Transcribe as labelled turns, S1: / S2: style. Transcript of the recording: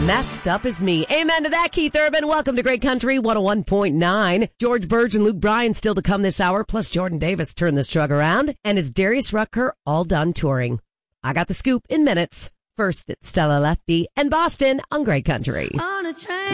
S1: Messed up as me. Amen to that, Keith Urban. Welcome to Great Country 101.9. George Burge and Luke Bryan still to come this hour, plus Jordan Davis turned this truck around. And is Darius Rucker all done touring? I got the scoop in minutes. First, it's Stella Lefty and Boston on Great Country.
S2: On a train.